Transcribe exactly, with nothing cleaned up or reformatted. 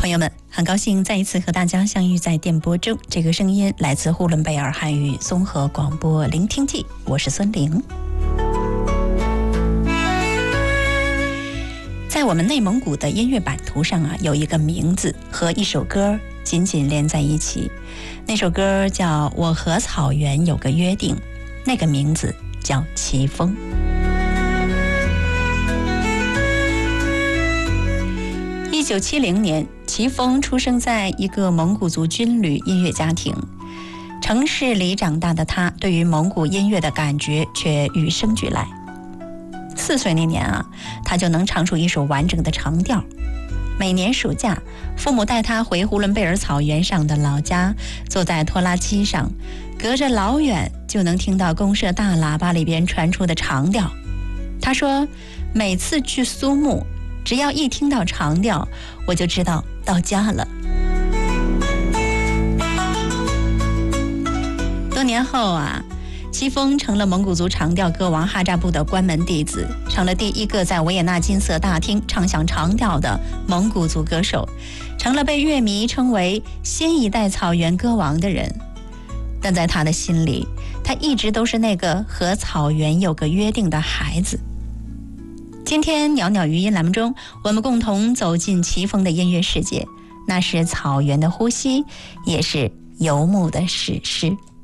朋友们，很高兴再一次和大家相遇在电波中。这个声音来自呼伦贝尔汉语综合广播聆听记，我是孙玲。在我们内蒙古的音乐版图上啊，有一个名字和一首歌紧紧连在一起，那首歌叫《我和草原有个约定》，那个名字叫齐峰。一九七零年，齐峰出生在一个蒙古族军旅音乐家庭。城市里长大的他，对于蒙古音乐的感觉却与生俱来。四岁那年啊，他就能唱出一首完整的长调。每年暑假，父母带他回呼伦贝尔草原上的老家，坐在拖拉机上，隔着老远就能听到公社大喇叭里边传出的长调。他说，每次去苏木，只要一听到长调，我就知道到家了。多年后啊，齐峰成了蒙古族长调歌王哈扎布的关门弟子，成了第一个在维也纳金色大厅唱响长调的蒙古族歌手，成了被乐迷称为新一代草原歌王的人。但在他的心里，他一直都是那个和草原有个约定的孩子。今天袅袅余音栏目中，我们共同走进齐峰的音乐世界，那是草原的呼吸，也是游牧的史诗。